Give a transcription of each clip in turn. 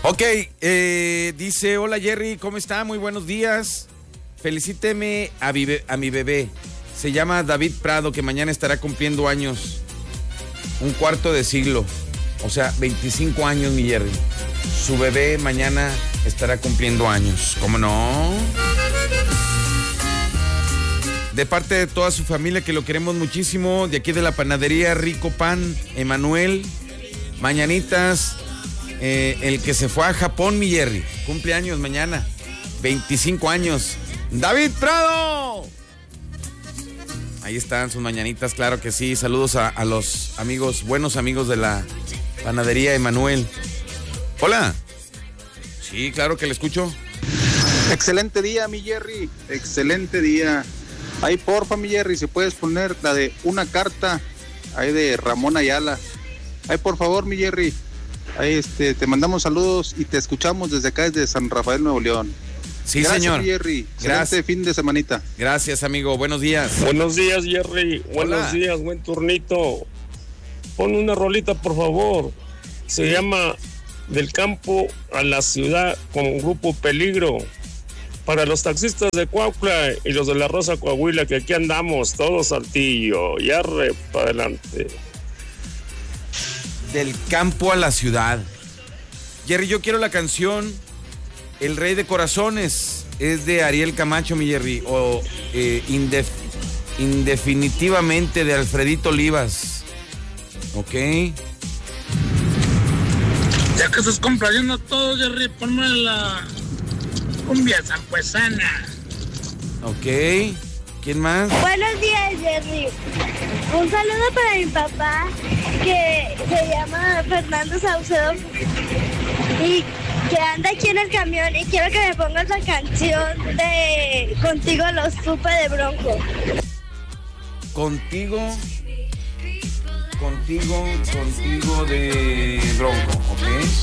Ok, dice, hola Jerry, ¿cómo está? Muy buenos días. Felicíteme a mi bebé. Se llama David Prado, que mañana estará cumpliendo años. Un cuarto de siglo. O sea, 25 años, mi Jerry. Su bebé mañana estará cumpliendo años. ¿Cómo no? De parte de toda su familia, que lo queremos muchísimo. De aquí de la panadería Rico Pan, Emanuel. Mañanitas. El que se fue a Japón, mi Jerry. Cumpleaños mañana. 25 años. ¡David Prado! Ahí están sus mañanitas, claro que sí. Saludos a los amigos, buenos amigos de la panadería Emanuel. Hola. Sí, claro que le escucho. Excelente día, mi Jerry. Excelente día. Ahí, porfa, mi Jerry, si puedes poner la de Una carta. Ahí de Ramón Ayala. Ahí, por favor, mi Jerry. Ahí te mandamos saludos y te escuchamos desde acá, desde San Rafael, Nuevo León. Sí, gracias, señor. Jerry. Excelente fin de semanita. Gracias, amigo. Buenos días. Buenos días, Jerry. Buenos días, buen turnito. Pon una rolita, por favor. Se llama Del campo a la ciudad con Grupo Peligro. Para los taxistas de Cuautla y los de la Rosa Coahuila, que aquí andamos, todos Saltillo. Y arre, para adelante. Del campo a la ciudad. Jerry, yo quiero la canción El Rey de Corazones. Es de Ariel Camacho, mi Jerry. O Indefinitivamente de Alfredito Olivas. Ok. Ya que estás complaciendo a todos, Jerry, ponme la cumbia zampuesana. Ok. ¿Quién más? Buenos días, Jerry. Un saludo para mi papá, que se llama Fernando Saucedo y que anda aquí en el camión, y quiero que me pongas la canción de Contigo lo supe de Bronco. Contigo de Bronco,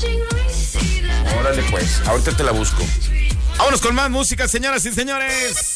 ¿ok? Órale pues, ahorita te la busco. Vámonos con más música, señoras y señores.